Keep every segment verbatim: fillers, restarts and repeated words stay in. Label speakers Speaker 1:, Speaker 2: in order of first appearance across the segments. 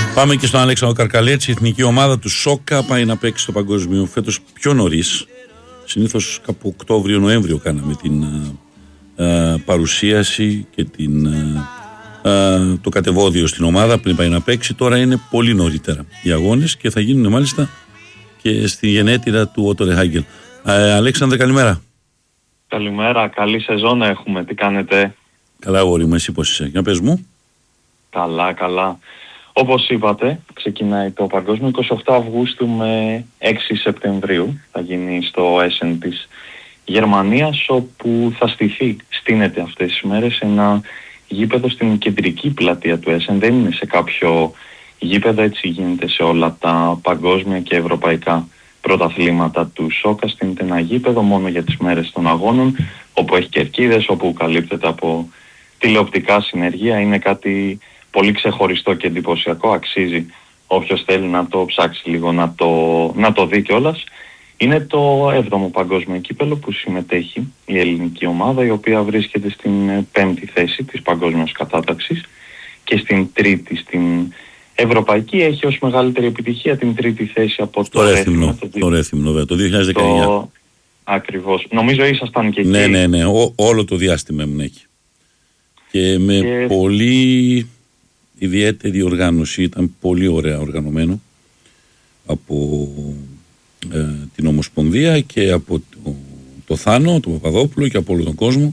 Speaker 1: Πάμε και στον Αλέξανδρο Καρκαλέτση. Η εθνική ομάδα του Σόκα πάει να παίξει στο παγκόσμιο φέτος πιο νωρίς. Συνήθως κάπου Οκτώβριο-Νοέμβριο κάναμε την α, α, παρουσίαση και την, α, α, το κατεβόδιο στην ομάδα πριν πάει να παίξει. Τώρα είναι πολύ νωρίτερα οι αγώνες και θα γίνουν μάλιστα και στη γενέτειρα του Ότο Ρεχάγκελ. Αλέξανδρε, καλημέρα.
Speaker 2: Καλημέρα, καλή σεζόν έχουμε. Τι κάνετε?
Speaker 1: Καλά, αγόρι μου, εσύ πώς είσαι? Για πες μου.
Speaker 2: Καλά, καλά. Όπως είπατε, ξεκινάει το παγκόσμιο εικοστή ογδόη Αυγούστου με έξι Σεπτεμβρίου. Θα γίνει στο Essen της Γερμανίας, όπου θα στηθεί, στείνεται αυτές τις μέρες, ένα γήπεδο στην κεντρική πλατεία του Essen. Δεν είναι σε κάποιο γήπεδο, έτσι γίνεται σε όλα τα παγκόσμια και ευρωπαϊκά πρωταθλήματα του Σόκα. Στείνεται ένα γήπεδο μόνο για τις μέρες των αγώνων, όπου έχει κερκίδες, όπου καλύπτεται από τηλεοπτικά συνεργεία. Είναι κάτι πολύ ξεχωριστό και εντυπωσιακό. Αξίζει όποιος θέλει να το ψάξει λίγο, να το, να το δει κιόλας. Είναι το έβδομο παγκόσμιο κύπελλο που συμμετέχει η ελληνική ομάδα, η οποία βρίσκεται στην πέμπτη θέση της παγκόσμιας κατάταξης και στην τρίτη στην ευρωπαϊκή. Έχει ως μεγαλύτερη επιτυχία την τρίτη θέση από το
Speaker 1: Ρέθυμνο. Το Ρέθυμνο, το δύο χιλιάδες δεκαεννιά. Το...
Speaker 2: Ακριβώς. Νομίζω ήσασταν και εκεί.
Speaker 1: Ναι, ναι, ναι. Ό, όλο το διάστημα ήμουν εκεί. Και με και... πολύ ιδιαίτερη οργάνωση. Ήταν πολύ ωραία οργανωμένο από ε, την Ομοσπονδία και από το, το Θάνο, τον Παπαδόπουλο και από όλο τον κόσμο.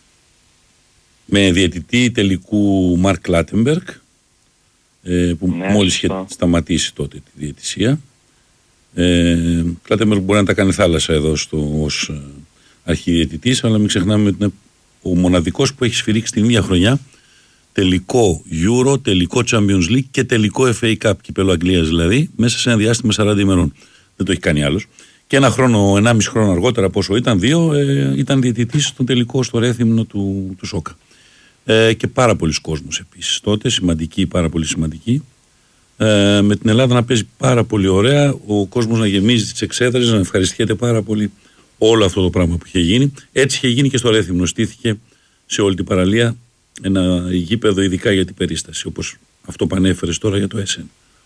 Speaker 1: Με διαιτητή τελικού Μαρκ Λάτεμπεργκ, ε, που ναι, μόλις είχε σταματήσει τότε τη διαιτησία. Ε, Λάτεμπεργκ μπορεί να τα κάνει θάλασσα εδώ στο, ως ε, αρχιδιαιτητής, αλλά μην ξεχνάμε ότι είναι ο μοναδικός που έχει σφυρίξει την ίδια χρονιά τελικό Euro, τελικό Champions League και τελικό εφ έι Cup, κυπέλλο Αγγλίας δηλαδή, μέσα σε ένα διάστημα σαράντα ημερών. Δεν το έχει κάνει άλλος. Και ένα χρόνο, ενάμιση χρόνο αργότερα, πόσο ήταν, δύο, ε, ήταν διαιτητής στον τελικό στο Ρέθυμνο του, του Σόκα. Ε, και πάρα πολλοί κόσμος επίσης τότε, σημαντική, πάρα πολύ σημαντική. Ε, με την Ελλάδα να παίζει πάρα πολύ ωραία, ο κόσμος να γεμίζει τις εξέδρες, να ευχαριστιέται πάρα πολύ όλο αυτό το πράγμα που είχε γίνει. Έτσι είχε γίνει και στο Ρέθυμνο. Στήθηκε σε όλη την παραλία ένα γήπεδο ειδικά για την περίσταση, όπως αυτό που ανέφερες τώρα για το Essen.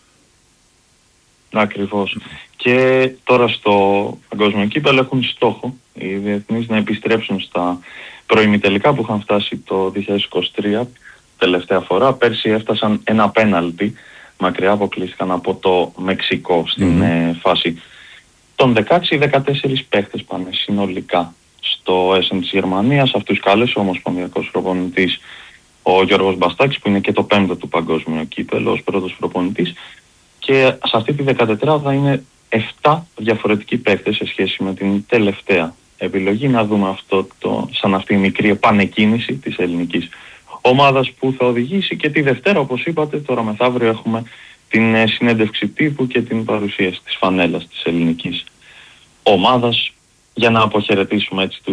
Speaker 2: Ακριβώς. Και τώρα στο παγκόσμιο κύπελλο έχουν στόχο οι διεθνείς να επιστρέψουν στα προημιτελικά που είχαν φτάσει το δύο χιλιάδες είκοσι τρία τελευταία φορά. Πέρσι έφτασαν ένα πέναλτι, μακριά αποκλείστηκαν από το Μεξικό στην mm. φάση των δεκαέξι δεκατέσσερις παίχτες πάνε συνολικά στο Essen της Γερμανίας. Αυτούς κάλεσε ο ομοσπονδιακός προπονητής ο Γιώργος Μπαστάκης, που είναι και το πέμπτο του παγκόσμιο κύπελλο ως πρώτος προπονητής, και σε αυτή τη δεκατετράδα είναι επτά διαφορετικοί παίκτες σε σχέση με την τελευταία επιλογή. Να δούμε αυτό το, σαν αυτή η μικρή επανεκκίνηση της ελληνικής ομάδας που θα οδηγήσει και τη Δευτέρα, όπως είπατε, τώρα μεθαύριο έχουμε την συνέντευξη τύπου και την παρουσίαση της φανέλας της ελληνικής ομάδας, για να αποχαιρετήσουμε έτσι